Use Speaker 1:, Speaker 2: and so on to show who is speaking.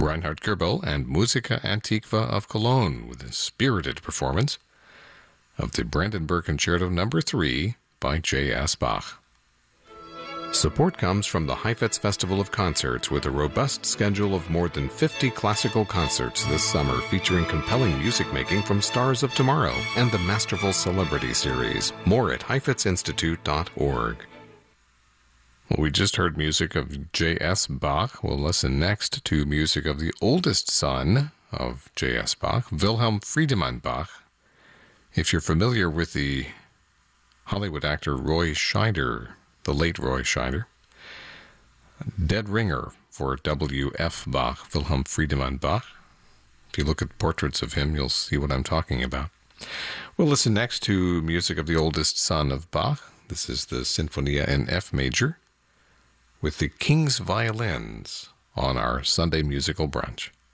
Speaker 1: Reinhard Goebel and Musica Antiqua of Cologne with a spirited performance of the Brandenburg Concerto No. 3 by J.S. Bach. Support comes from the Heifetz Festival of Concerts with a robust schedule of more than 50 classical concerts this summer featuring compelling music making from stars of tomorrow and the Masterful Celebrity Series. More at heifetzinstitute.org. Well, we just heard music of J.S. Bach. We'll listen next to music of the oldest son of J.S. Bach, Wilhelm Friedemann Bach. If you're familiar with the Hollywood actor Roy Scheider, the late Roy Scheider, dead ringer for W.F. Bach, Wilhelm Friedemann Bach. If you look at portraits of him, you'll see what I'm talking about. We'll listen next to music of the oldest son of Bach. This is the Sinfonia in F major with the King's Violins on our Sunday Musical Brunch.